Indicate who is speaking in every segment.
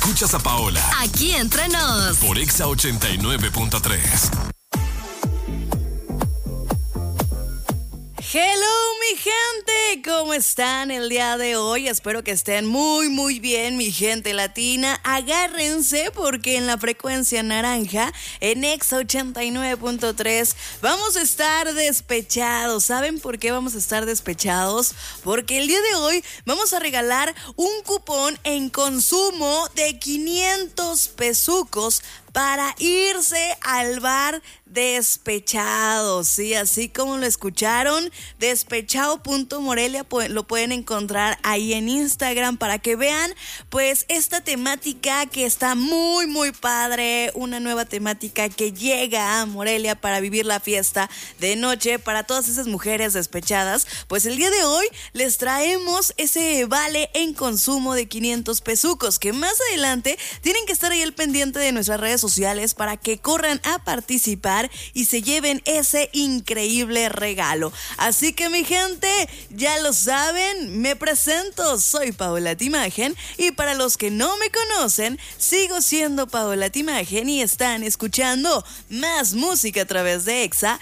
Speaker 1: Escuchas a Paola.
Speaker 2: Aquí entre nos.
Speaker 1: Por Exa 89.3.
Speaker 3: Hello, mi gente, ¿cómo están el día de hoy? Espero que estén muy bien, mi gente latina. Agárrense porque en la frecuencia naranja, en Exa 89.3, vamos a estar despechados. ¿Saben por qué vamos a estar despechados? Porque el día de hoy vamos a regalar un cupón en consumo de 500 pesucos para irse al bar Despechados, sí, así como lo escucharon, despechado.morelia, lo pueden encontrar ahí en Instagram para que vean pues esta temática que está muy padre, una nueva temática que llega a Morelia para vivir la fiesta de noche para todas esas mujeres despechadas. Pues el día de hoy les traemos ese vale en consumo de 500 pesucos que más adelante tienen que estar ahí al pendiente de nuestras redes sociales para que corran a participar y se lleven ese increíble regalo. Así que mi gente, ya lo saben, me presento, soy Paola Timagen y para los que no me conocen, sigo siendo Paola Timagen y están escuchando más música a través de Exa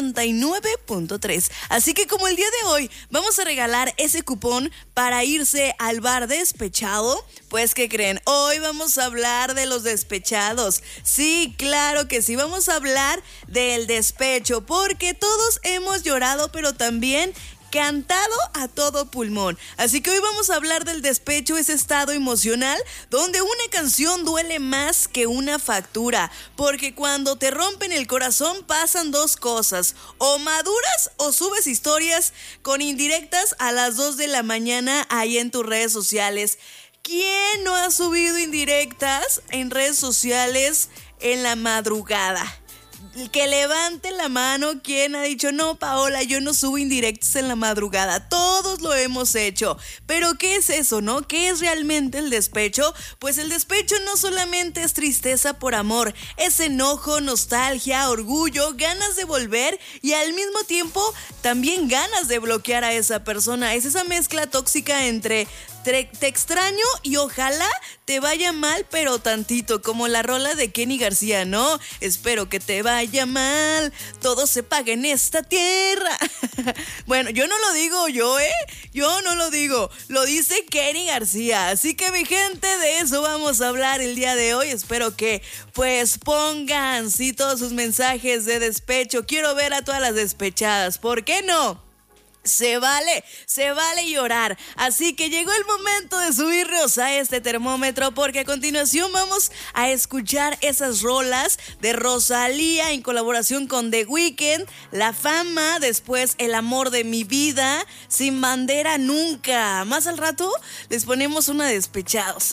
Speaker 3: 89.3. Así que como el día de hoy vamos a regalar ese cupón para irse al bar Despechado, pues ¿qué creen? Hoy vamos a hablar de los despechados. Sí, claro que sí, vamos a hablar del despecho, porque todos hemos llorado, pero también cantado a todo pulmón. Así que hoy vamos a hablar del despecho, ese estado emocional donde una canción duele más que una factura, porque cuando te rompen el corazón pasan dos cosas: o maduras o subes historias con indirectas a las 2 de la mañana ahí en tus redes sociales. ¿Quién no ha subido indirectas en redes sociales en la madrugada? Que levante la mano quien ha dicho: no, Paola, yo no subo indirectas en la madrugada. Todos lo hemos hecho. Pero ¿qué es eso, no? ¿Qué es realmente el despecho? Pues el despecho no solamente es tristeza por amor, es enojo, nostalgia, orgullo, ganas de volver y al mismo tiempo también ganas de bloquear a esa persona. Es esa mezcla tóxica entre te extraño y ojalá te vaya mal, pero tantito, como la rola de Kenny García, ¿no? Espero que te vaya mal, todo se paga en esta tierra. Bueno, yo no lo digo yo, yo no lo digo, lo dice Kenny García. Así que mi gente, de eso vamos a hablar el día de hoy. Espero que pues pongan sí todos sus mensajes de despecho. Quiero ver a todas las despechadas, ¿por qué no? Se vale llorar. Así que llegó el momento de subirnos a este termómetro, porque a continuación vamos a escuchar esas rolas de Rosalía en colaboración con The Weeknd, La Fama, después El Amor de mi Vida, Sin Bandera Nunca. Más al rato les ponemos una de Despechados.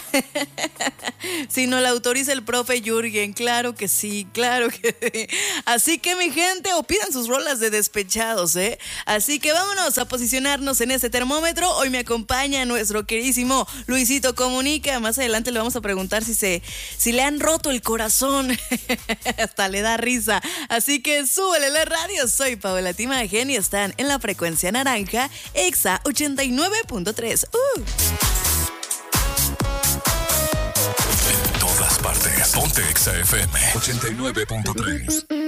Speaker 3: Si no la autoriza el profe Jürgen, claro que sí. Así que mi gente, o pidan sus rolas de Despechados, Así que vámonos a posicionarnos en este termómetro. Hoy me acompaña nuestro queridísimo Luisito Comunica. Más adelante le vamos a preguntar si le han roto el corazón. Hasta le da risa. Así que súbele la radio. Soy Paola Timagen y están en la frecuencia naranja, Exa 89.3.
Speaker 1: En todas partes. Ponte Exa FM 89.3.